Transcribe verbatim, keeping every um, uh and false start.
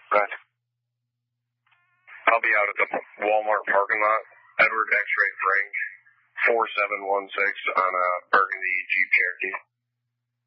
Right. I'll be out at the Walmart parking lot. Edward X-Ray Frank, four seven one six on a Burgundy Jeep Cherokee.